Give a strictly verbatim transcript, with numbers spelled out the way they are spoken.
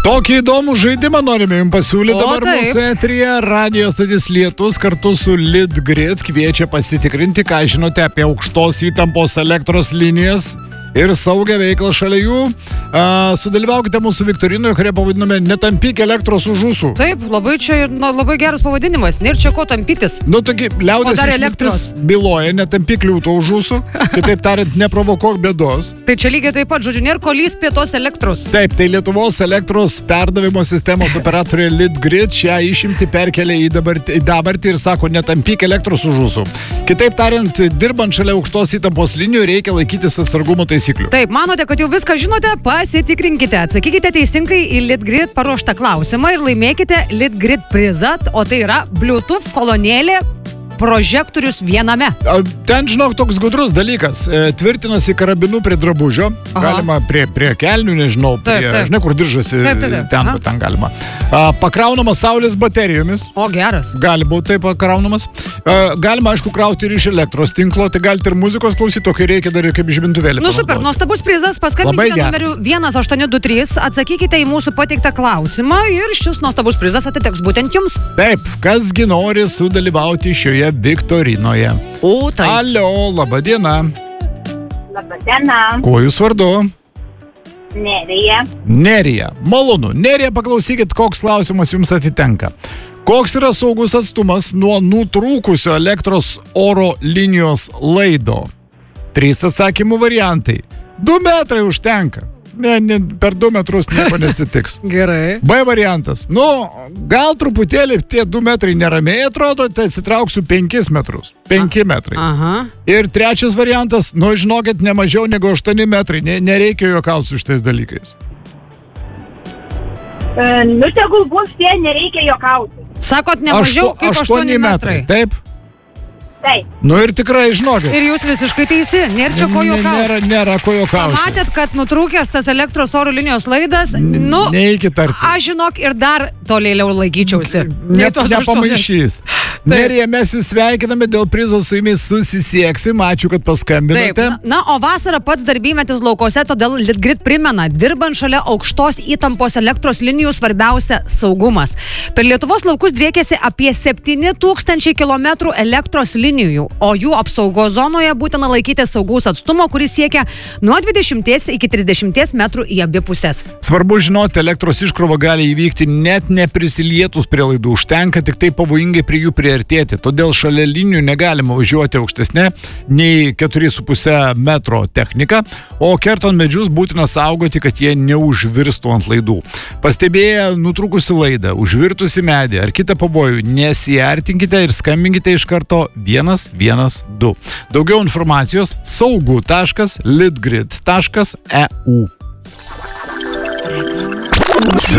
Tokį įdomų žaidimą norime jums pasiūlyti O, dabar taip. mūsų eteryje. Radio stotis Lietus kartu su Litgrid kviečia pasitikrinti, ką žinote apie aukštos įtampos elektros linijas ir saugią veiklą šalia jų. A, sudalyvaukite mūsų viktorinoje, kurią pavadiname Netampyk elektros už ūsų. Taip, labai čia ir na, labai geras pavadinimas. Nėra čia ko tampytis. Nu, tokie liaudės O dar išmintis elektros. byloja, netampyk liūto už ūsų, kitaip tariant, neprovokuok bėdos. Tai čia lygiai taip pat, žodžiu, nėra ko lįst prie tos elektros. Taip, tai Lietuvos elektros perdavimo sistemos operatorė Litgrid šią išimtį perkelia į dabartį, į dabartį ir sako, netampyk elektros už ūsų. Kitaip tariant, dirbant šalia aukštos įtampos linijų reikia laikytis atsargumo taisyklių. Taip, manote, kad jau viską žinote? Pasitikrinkite. Atsakykite teisingai į Litgrid paruoštą klausimą ir laimėkite Litgrid prizą, o tai yra Bluetooth kolonėlė prožektorius viename. A, Ten, žinok, toks gudrus dalykas. E, tvirtinasi karabinu prie drabužio. Aha. Galima prie, prie kelnių, nežinau, prie, Taip, taip. žinai, kur diržasi, Taip, taip, taip. ten, Aha. kur ten galima. A, pakraunama saulės baterijomis. O, geras. Gali būti taip pakraunamas. A, galima, aišku, krauti ir iš elektros tinklo, tai galite ir muzikos klausyti, o kai reikia dar ir kaip žibintuvėlį. Nu super, nuostabus prizas, Labai paskambinkite geras. numeriu vienas aštuoni du trys, atsakykite į mūsų pateiktą klausimą ir šis nuostabus prizas atiteks būtent jums. Taip, kasgi nori sudalyvauti šioje viktorinoje. O, tai. Alio, laba diena. Labą dieną, Kuo jūs vardu? Nerija. Nerija. Malonu. Nerija, paklausykit, koks klausimas jums atitenka. Koks yra saugus atstumas nuo nutrūkusio elektros oro linijos laido? Trys atsakymų variantai. Du metrai užtenka. Ne, ne, per du metrus nieko neatsitiks. Gerai. B variantas. Nu, gal truputėlį tie du metrai neramiai atrodo, tai atsitrauksiu penkis metrus. Penki metrai. Aha. Ir trečias variantas, nu, žinokit, ne mažiau negu aštuoni metrai. Ne, nereikia juokauti su šitais dalykais. E, nu, tegul bus tie, nereikia juokauti. Sakot, ne mažiau Aštu- kaip aštuoni metrai. Taip? Taip, Nu ir tikrai, žinokit. Ir jūs visiškai teisi, nėra čia ko juokauti. Nėra, nėra ko juokauti. Pamatėt, kad nutrūkęs tas elektros oro linijos laidas, nu, Neikit arti. aš žinok ir dar tolėliau laikyčiausi. Ne, Nei tos aštuonios. nepamaišys. Nerija, mes jūs sveikiname dėl prizo, su jumis susisieksim. Ačiū, kad Taip, paskambinote. na, na, o vasara pats darbymetis laukose, todėl Litgrid primena, dirbant šalia aukštos įtampos elektros linijų svarbiausia saugumas. Per Lietuvos laukus driekėsi apie septyni tūkstančiai kilometrų elektros linijų, o jų apsaugos zonoje būtina laikyti saugaus atstumo, kuris siekia nuo dvidešimties iki trisdešimties metrų į abi pusės. Svarbu žinoti, elektros iškrova gali įvykti net neprisilietus prie laidų. Užtenka tik tai pavojingai prie jų priartėti. Todėl šalia linijų negalima važiuoti aukštesnė nei keturi su puse metro technika, o kertant medžius būtina saugoti, kad jie neužvirstų ant laidų. Pastebėję nutrūkusi laidą, užvirtusi medį ar kitą pavojų, nesiartinkite ir skambinkite iš karto vienas vienas du. Daugiau informacijos saugu taškas litgrid taškas e u.